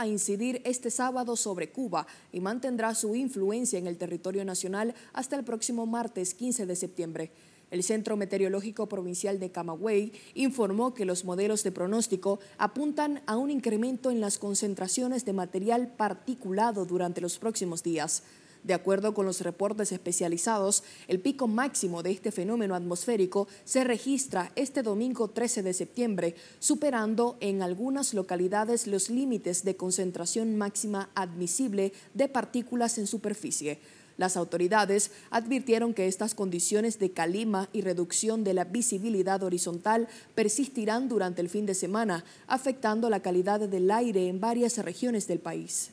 a incidir este sábado sobre Cuba y mantendrá su influencia en el territorio nacional hasta el próximo martes 15 de septiembre. El Centro Meteorológico Provincial de Camagüey informó que los modelos de pronóstico apuntan a un incremento en las concentraciones de material particulado durante los próximos días. De acuerdo con los reportes especializados, el pico máximo de este fenómeno atmosférico se registra este domingo 13 de septiembre, superando en algunas localidades los límites de concentración máxima admisible de partículas en superficie. Las autoridades advirtieron que estas condiciones de calima y reducción de la visibilidad horizontal persistirán durante el fin de semana, afectando la calidad del aire en varias regiones del país.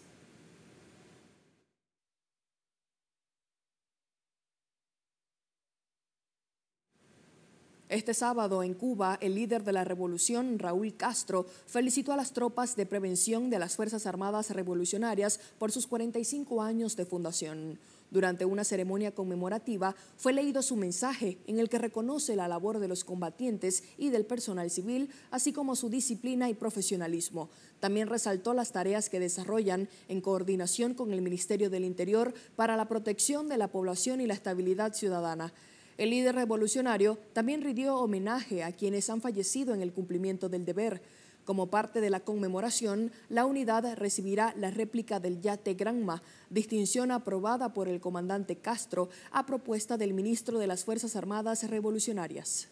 Este sábado en Cuba, el líder de la revolución, Raúl Castro, felicitó a las tropas de prevención de las Fuerzas Armadas Revolucionarias por sus 45 años de fundación. Durante una ceremonia conmemorativa fue leído su mensaje en el que reconoce la labor de los combatientes y del personal civil, así como su disciplina y profesionalismo. También resaltó las tareas que desarrollan en coordinación con el Ministerio del Interior para la protección de la población y la estabilidad ciudadana. El líder revolucionario también rindió homenaje a quienes han fallecido en el cumplimiento del deber. Como parte de la conmemoración, la unidad recibirá la réplica del yate Granma, distinción aprobada por el comandante Castro a propuesta del ministro de las Fuerzas Armadas Revolucionarias.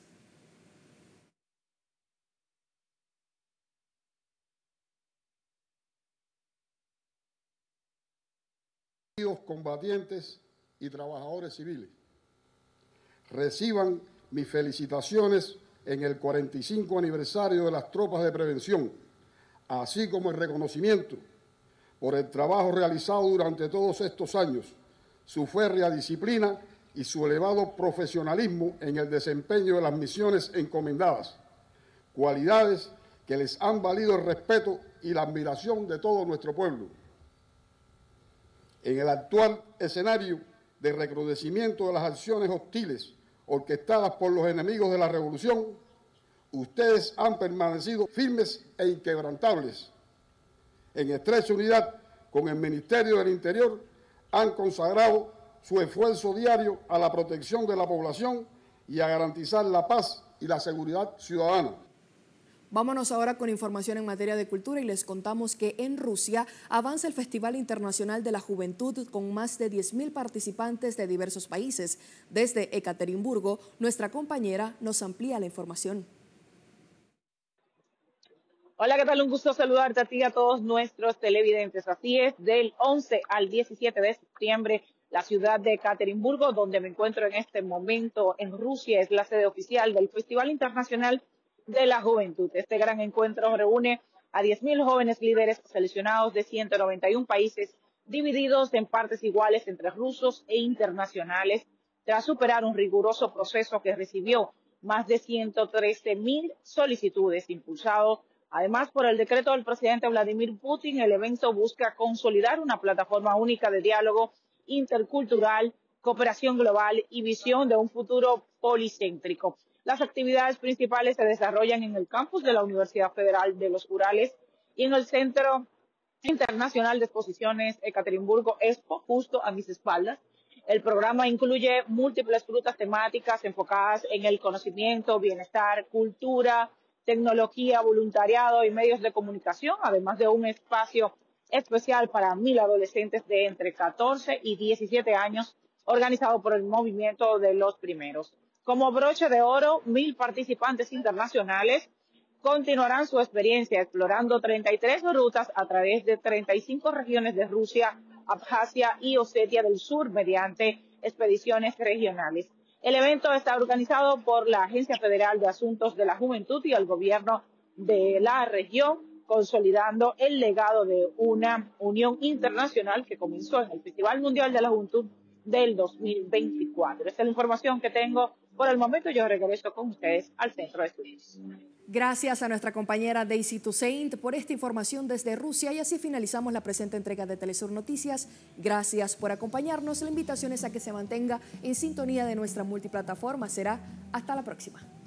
Combatientes y trabajadores civiles, reciban mis felicitaciones en el 45 aniversario de las tropas de prevención, así como el reconocimiento por el trabajo realizado durante todos estos años, su férrea disciplina y su elevado profesionalismo en el desempeño de las misiones encomendadas, cualidades que les han valido el respeto y la admiración de todo nuestro pueblo. En el actual escenario de recrudecimiento de las acciones hostiles orquestadas por los enemigos de la revolución, ustedes han permanecido firmes e inquebrantables. En estrecha unidad con el Ministerio del Interior, han consagrado su esfuerzo diario a la protección de la población y a garantizar la paz y la seguridad ciudadana. Vámonos ahora con información en materia de cultura y les contamos que en Rusia avanza el Festival Internacional de la Juventud con más de 10.000 participantes de diversos países. Desde Ekaterimburgo, nuestra compañera nos amplía la información. Hola, ¿qué tal? Un gusto saludarte a ti y a todos nuestros televidentes. Así es, del 11 al 17 de septiembre, la ciudad de Ekaterimburgo, donde me encuentro en este momento en Rusia, es la sede oficial del Festival Internacional de la Juventud. Este gran encuentro reúne a 10.000 jóvenes líderes seleccionados de 191 países, divididos en partes iguales entre rusos e internacionales, tras superar un riguroso proceso que recibió más de 113.000 solicitudes, impulsado además por el decreto del presidente Vladimir Putin. El evento busca consolidar una plataforma única de diálogo intercultural, cooperación global y visión de un futuro policéntrico. Las actividades principales se desarrollan en el campus de la Universidad Federal de los Urales y en el Centro Internacional de Exposiciones Ekaterimburgo Expo, justo a mis espaldas. El programa incluye múltiples rutas temáticas enfocadas en el conocimiento, bienestar, cultura, tecnología, voluntariado y medios de comunicación, además de un espacio especial para 1.000 adolescentes de entre 14 y 17 años, organizado por el Movimiento de los Primeros. Como broche de oro, 1.000 participantes internacionales continuarán su experiencia explorando 33 rutas a través de 35 regiones de Rusia, Abjasia y Osetia del Sur mediante expediciones regionales. El evento está organizado por la Agencia Federal de Asuntos de la Juventud y el gobierno de la región, consolidando el legado de una unión internacional que comenzó en el Festival Mundial de la Juventud del 2024. Esta es la información que tengo por el momento. Yo regreso con ustedes al Centro de Estudios. Gracias a nuestra compañera Daisy Toussaint por esta información desde Rusia y así finalizamos la presente entrega de Telesur Noticias. Gracias por acompañarnos. La invitación es a que se mantenga en sintonía de nuestra multiplataforma. Será hasta la próxima.